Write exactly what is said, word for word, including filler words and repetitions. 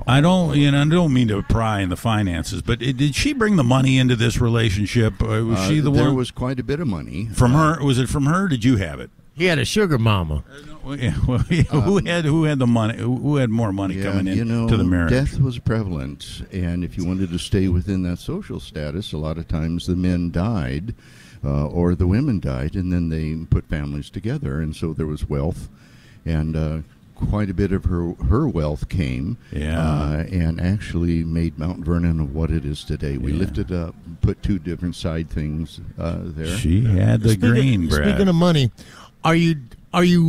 I don't, you know, I don't mean to pry in the finances, but it, did she bring the money into this relationship? Or was Uh, she the there one? was quite a bit of money From her? Was it from her? Or did you have it? He had a sugar mama. Well, yeah, well, yeah, who had who had the money? Who who had more money Yeah, coming in you know, to the marriage? death was prevalent, and if you wanted to stay within that social status, a lot of times the men died, uh, or the women died, and then they put families together, and so there was wealth, and uh, quite a bit of her her wealth came, Yeah. uh, and actually made Mount Vernon of what it is today. We Yeah. lifted up, put two different side things uh, there. She had the Speaking- green, Brad. Speaking of money, are you are you